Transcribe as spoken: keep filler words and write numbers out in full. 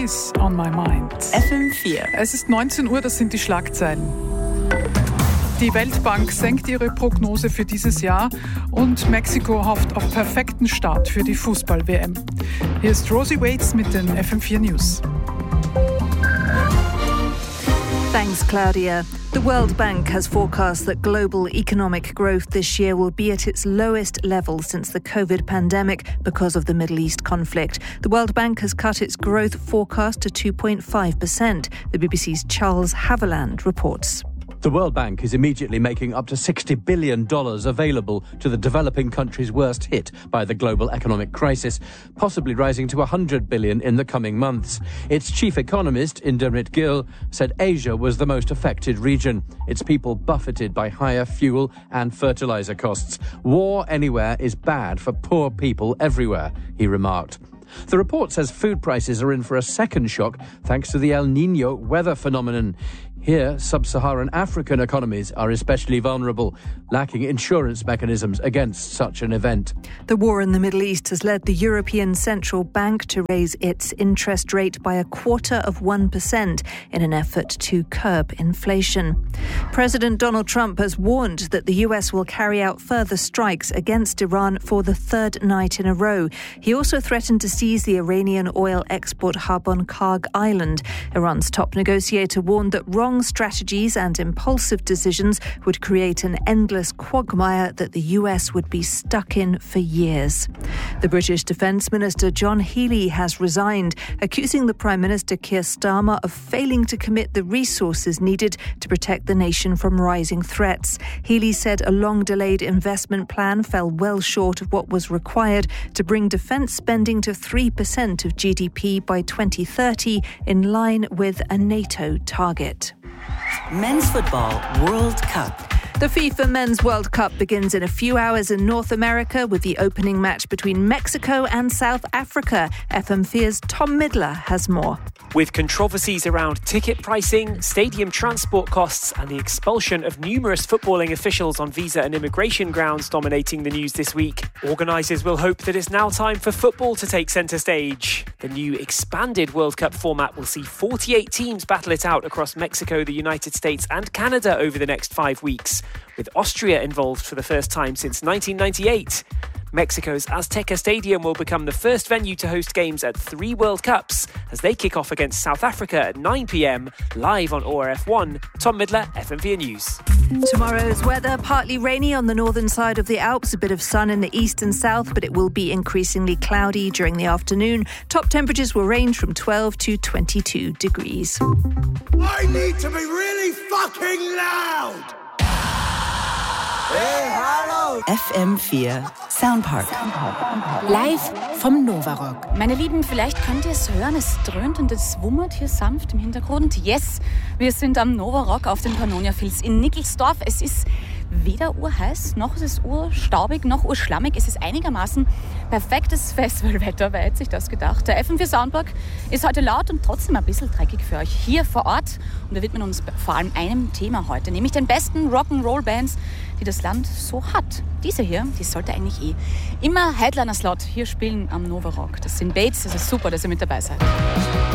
is on my mind. F M vier. Es ist neunzehn Uhr, das sind die Schlagzeilen. Die Weltbank senkt ihre Prognose für dieses Jahr und Mexiko hofft auf perfekten Start für die Fußball-W M. Hier ist Rosie Waits mit den F M vier News. Thanks, Claudia. The World Bank has forecast that global economic growth this year will be at its lowest level since the COVID pandemic because of the Middle East conflict. The World Bank has cut its growth forecast to two point five percent. The B B C's Charles Haviland reports. The World Bank is immediately making up to sixty billion dollars available to the developing countries worst hit by the global economic crisis, possibly rising to one hundred billion dollars in the coming months. Its chief economist, Indermit Gill, said Asia was the most affected region, its people buffeted by higher fuel and fertilizer costs. War anywhere is bad for poor people everywhere, he remarked. The report says food prices are in for a second shock thanks to the El Niño weather phenomenon. Here, sub-Saharan African economies are especially vulnerable, lacking insurance mechanisms against such an event. The war in the Middle East has led the European Central Bank to raise its interest rate by a quarter of one percent in an effort to curb inflation. President Donald Trump has warned that the U S will carry out further strikes against Iran for the third night in a row. He also threatened to seize the Iranian oil export hub on Karg Island. Iran's top negotiator warned that wrong strategies and impulsive decisions would create an endless quagmire that the U S would be stuck in for years. The British Defence Minister John Healey has resigned, accusing the Prime Minister Keir Starmer of failing to commit the resources needed to protect the nation from rising threats. Healey said a long-delayed investment plan fell well short of what was required to bring defence spending to three percent of G D P by twenty thirty, in line with a NATO target. Men's Football World Cup. The FIFA Men's World Cup begins in a few hours in North America with the opening match between Mexico and South Africa. F M vier's Tom Midler has more. With controversies around ticket pricing, stadium transport costs and the expulsion of numerous footballing officials on visa and immigration grounds dominating the news this week, organisers will hope that it's now time for football to take centre stage. The new expanded World Cup format will see forty-eight teams battle it out across Mexico, the United States and Canada over the next five weeks, with Austria involved for the first time since nineteen ninety-eight. Mexico's Azteca Stadium will become the first venue to host games at three World Cups as they kick off against South Africa at nine p.m, live on O R F one. Tom Midler, F M vier News. Tomorrow's weather, partly rainy on the northern side of the Alps, a bit of sun in the east and south, but it will be increasingly cloudy during the afternoon. Top temperatures will range from twelve to twenty-two degrees. I need to be really fucking loud! Hey, hallo! F M vier Soundpark. Live vom Novarock. Meine Lieben, vielleicht könnt ihr es hören, es dröhnt und es wummert hier sanft im Hintergrund. Yes, wir sind am Novarock auf den Pannonia Fields in Nickelsdorf. Es ist weder urheiß, noch ist es urstaubig, noch urschlammig. Es ist einigermaßen perfektes Festivalwetter. Wer hätte sich das gedacht? Der F M vier Soundpark ist heute laut und trotzdem ein bisschen dreckig für euch hier vor Ort. Und wir widmen uns vor allem einem Thema heute, nämlich den besten Rock'n'Roll-Bands, die das Land so hat. Diese hier, die sollte eigentlich eh immer Headliner-Slot hier spielen am Novarock. Das sind Bates, das ist super, dass ihr mit dabei seid.